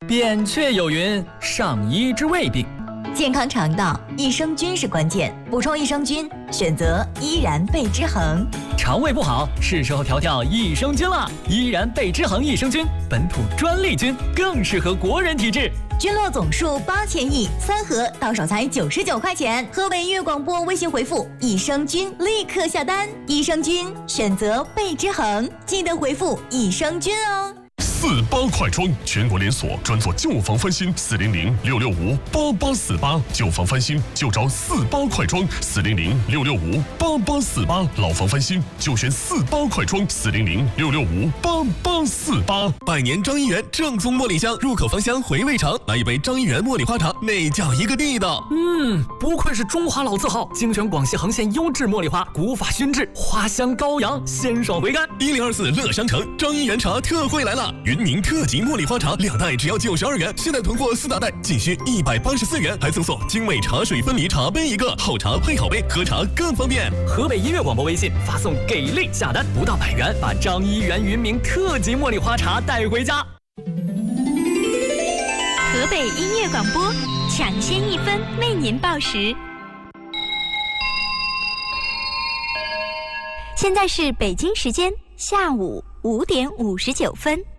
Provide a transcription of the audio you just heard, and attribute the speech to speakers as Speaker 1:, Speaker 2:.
Speaker 1: 扁鹊有云：上医之未病。
Speaker 2: 健康肠道，益生菌是关键。补充益生菌，选择依然贝之恒。
Speaker 1: 肠胃不好，是时候调调益生菌了。依然贝之恒益生菌，本土专利菌，更适合国人体质。
Speaker 2: 菌落总数8000亿，3盒到手才99块钱。河北音乐广播微信回复“益生菌”立刻下单。益生菌选择贝之恒，记得回复“益生菌”哦。
Speaker 3: 48快装全国连锁，专做旧房翻新，400-665-8848，旧房翻新就找48快装，400-665-8848，老房翻新就选48快装，400-665-8848。
Speaker 4: 百年张一元正宗茉莉香，入口芳香，回味长。来一杯张一元茉莉花茶，那叫一个地道。
Speaker 1: 不愧是中华老字号，精选广西横县优质茉莉花，古法熏制，花香高扬，鲜爽回甘。
Speaker 4: 1024乐商城张一元茶特惠来了，云宁特级茉莉花茶2袋只要92元，现在囤货4大袋仅需184元，还赠送精美茶水分离茶杯1个，好茶配好杯，喝茶更方便。
Speaker 1: 河北音乐广播微信发送给力下单，不到100元，把张一元云茗特级茉莉花茶带回家。
Speaker 5: 河北音乐广播，抢先1分为您报时。现在是北京时间下午5点59分。